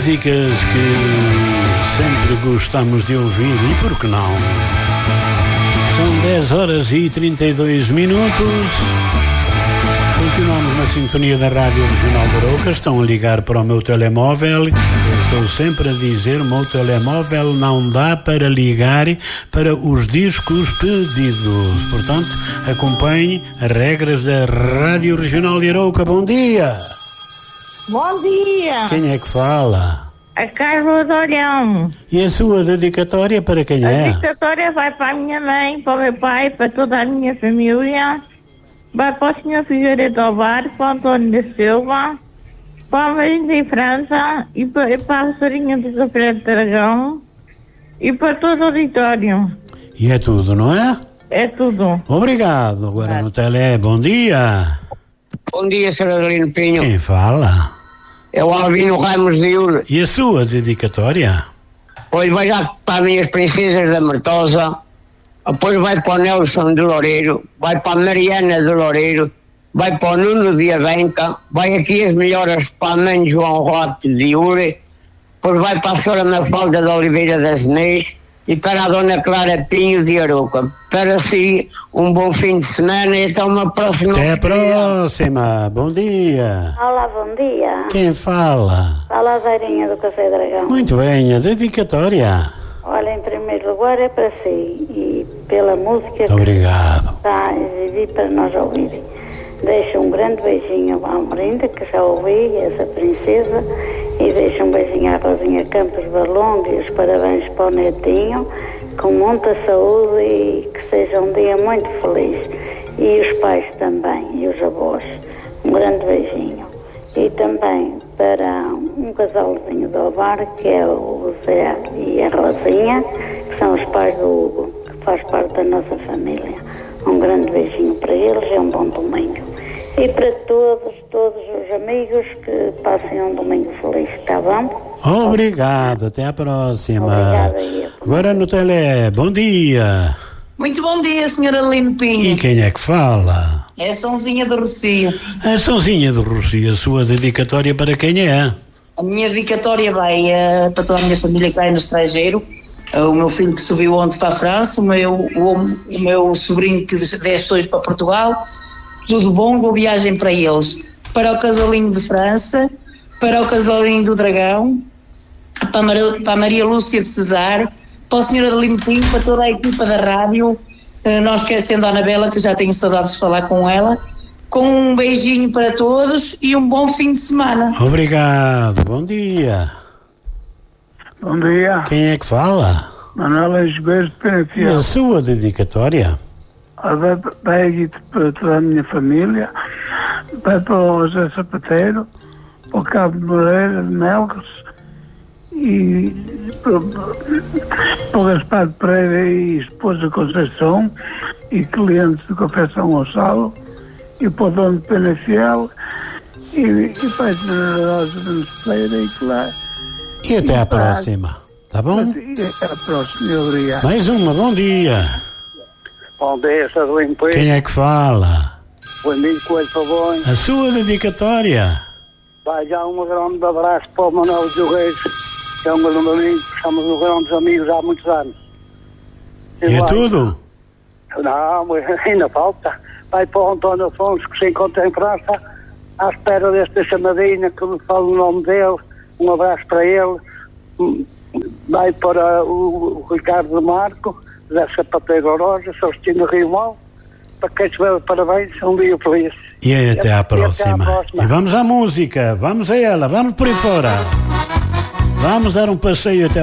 músicas que sempre gostamos de ouvir, e por que não? São 10h32. Continuamos na sintonia da Rádio Regional de Arouca. Estão a ligar para o meu telemóvel. Eu estou sempre a dizer, o meu telemóvel não dá para ligar para os discos pedidos. Portanto, acompanhe as regras da Rádio Regional de Arouca. Bom dia! Bom dia! Quem é que fala? A Carlos Olhão. E a sua dedicatória para quem é? A dedicatória vai para a minha mãe, para o meu pai, para toda a minha família. Vai para o Sr. Figueiredo Alvar, para o António da Silva, para a Marinha de França e para a Sarinha do São Pedro de Dragão e para todo o auditório. E é tudo, não é? É tudo. Obrigado. Agora no tele, bom dia. Bom dia, Sr. Adelino Pinho. Quem fala? É o Albino Ramos de Ur. E a sua dedicatória? Pois vai já para as minhas princesas da Martosa, depois vai para o Nelson de Loureiro, vai para a Mariana de Loureiro, vai para o Nuno de Avenca, vai aqui as melhoras para a mãe João Rote de Ure, depois vai para a senhora Mafalda de Oliveira das Inês e para a dona Clara Pinho de Arouca. Para si, um bom fim de semana e até uma próxima. Até a próxima. Bom dia. Olá, bom dia. Quem fala? Fala a Zairinha do Café Dragão. Muito bem, a dedicatória. Olha, em primeiro lugar é para si e pela música Obrigado. que está a exibir para nós ouvir. Deixo um grande beijinho à Almerinda, que já ouvi, essa princesa, e deixo um beijinho à Rosinha Campos Balongo e os parabéns para o netinho, com muita saúde e que seja um dia muito feliz. E os pais também, e os avós. Um grande beijinho. E também para um casalzinho do Alvar, que é o Zé e a Rosinha, que são os pais do Hugo, que faz parte da nossa família. Um grande beijinho para eles e um bom domingo. E para todos os amigos que passem um domingo feliz, está bom? Obrigado, até a próxima. Obrigada. Agora no tele, bom dia. Muito bom dia, Sr. Adelino Pinho. E quem é que fala? É a Sãozinha do Rocio. A Sãozinha do Rocio, a sua dedicatória para quem é? A minha dedicatória vai para toda a minha família que vai no estrangeiro. O meu filho que subiu ontem para a França, o meu sobrinho que desce hoje para Portugal. Tudo bom, boa viagem para eles. Para o casalinho de França, para o casalinho do Dragão, para a Maria Lúcia de Cesar, para o Sr. Adelino Pinho, para toda a equipa da rádio, não esquecendo a Anabela, que já tenho saudades de falar com ela. Com um beijinho para todos e um bom fim de semana. Obrigado, bom dia. Bom dia. Quem é que fala? Manuel Esbeiro de E Penafiel. a sua dedicatória? Vai aqui para toda a minha família, vai para o José Sapateiro, para o Cabo Moreira de Melcos e para o Gaspar Pereira e esposa Conceição e clientes do Café São Gonçalo e para o dono de Penafiel e para a generosa de Mesteira e claro. E até à próxima, tá bom? E até à próxima, obrigado. Mais uma, bom dia. Bom dia, Sr. Adelino Pinho. Quem é que fala? O amigo Coelho Pavões. A sua dedicatória? Vai já um grande abraço para o Manuel Jogueiros, que é um grande amigo, somos grandes amigos há muitos anos. E é tudo? Não, ainda falta. Vai para o António Afonso, que se encontra em França, à espera desta chamadinha, que me fala o nome dele, um abraço para ele. Vai para o Ricardo Marco, José Sapateiro Oroja, Celestino Rio Mal, para quem tiver parabéns, um dia feliz. E até à próxima. E vamos à música, vamos a ela, vamos por aí fora. Vamos dar um passeio até